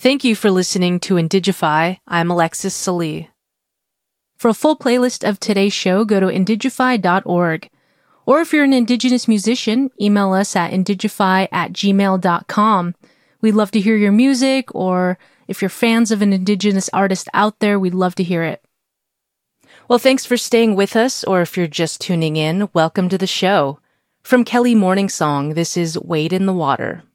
Thank you for listening to Indigify. I'm Alexis Salee. For a full playlist of today's show, go to indigify.org. Or if you're an Indigenous musician, email us at indigify@gmail.com. We'd love to hear your music, or if you're fans of an Indigenous artist out there, we'd love to hear it. Well, thanks for staying with us, or if you're just tuning in, welcome to the show. From Kelly Morningsong, this is Wade in the Water.